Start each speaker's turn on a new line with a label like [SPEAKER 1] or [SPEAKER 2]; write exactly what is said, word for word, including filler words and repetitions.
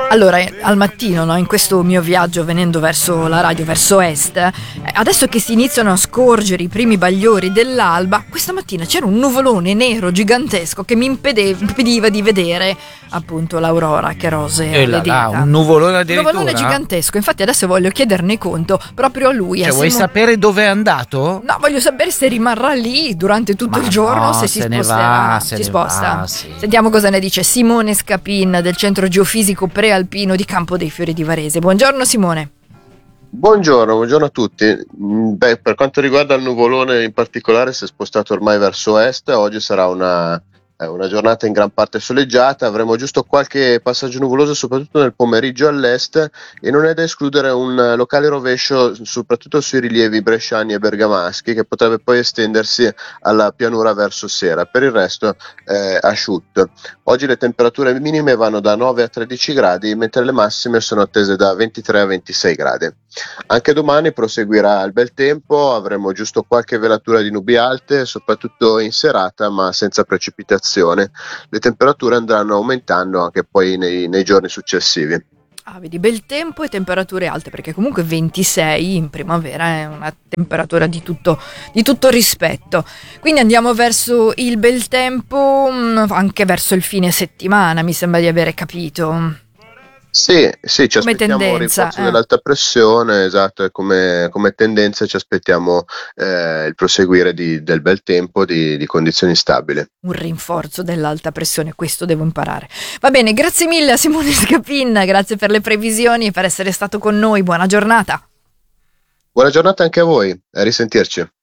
[SPEAKER 1] Allora, eh, al mattino, no, in questo mio viaggio venendo verso la radio, verso est, eh, adesso che si iniziano a scorgere i primi bagliori dell'alba, questa mattina c'era un nuvolone nero gigantesco che mi impede- impediva di vedere appunto l'aurora che rose
[SPEAKER 2] E
[SPEAKER 1] alle
[SPEAKER 2] là, là,
[SPEAKER 1] dita.
[SPEAKER 2] un nuvolone
[SPEAKER 1] Un
[SPEAKER 2] addirittura?
[SPEAKER 1] nuvolone gigantesco, infatti adesso voglio chiederne conto proprio a lui.
[SPEAKER 2] Cioè,
[SPEAKER 1] a
[SPEAKER 2] vuoi
[SPEAKER 1] Simo-
[SPEAKER 2] sapere dove è andato?
[SPEAKER 1] No, voglio sapere se rimarrà lì durante tutto
[SPEAKER 2] Ma
[SPEAKER 1] il giorno,
[SPEAKER 2] no,
[SPEAKER 1] se si
[SPEAKER 2] se ne
[SPEAKER 1] sposterà.
[SPEAKER 2] va, se
[SPEAKER 1] si
[SPEAKER 2] ne
[SPEAKER 1] sposta.
[SPEAKER 2] va, sì.
[SPEAKER 1] Sentiamo cosa ne dice Simone Scapin del Centro Geofisico Prealpino di Campo dei Fiori di Varese. Buongiorno Simone.
[SPEAKER 3] Buongiorno, buongiorno a tutti. Mm, Beh, per quanto riguarda il nuvolone in particolare, si è spostato ormai verso est. Oggi sarà una, eh, una giornata in gran parte soleggiata. Avremo giusto qualche passaggio nuvoloso, soprattutto nel pomeriggio all'est, e non è da escludere un eh, locale rovescio, soprattutto sui rilievi bresciani e bergamaschi, che potrebbe poi estendersi alla pianura verso sera. Per il resto, eh, asciutto. Oggi le temperature minime vanno da nove a tredici gradi, mentre le massime sono attese da ventitré a ventisei gradi. Anche domani proseguirà il bel tempo, avremo giusto qualche velatura di nubi alte, soprattutto in serata, ma senza precipitazione. Le temperature andranno aumentando anche poi nei, nei giorni successivi.
[SPEAKER 1] Ah, vedi, bel tempo e temperature alte, perché comunque ventisei in primavera è una temperatura di tutto, di tutto rispetto. Quindi andiamo verso il bel tempo, mm, anche verso il fine settimana, mi sembra di avere capito.
[SPEAKER 3] Sì, sì, ci
[SPEAKER 1] Come
[SPEAKER 3] aspettiamo un
[SPEAKER 1] tendenza,
[SPEAKER 3] rinforzo
[SPEAKER 1] eh.
[SPEAKER 3] dell'alta pressione, esatto, e come, come tendenza ci aspettiamo eh, il proseguire di- del bel tempo, di, di condizioni stabili.
[SPEAKER 1] Un rinforzo dell'alta pressione, questo devo imparare. Va bene, grazie mille a Simone Scapin, grazie per le previsioni e per essere stato con noi. Buona giornata.
[SPEAKER 3] Buona giornata anche a voi, a risentirci.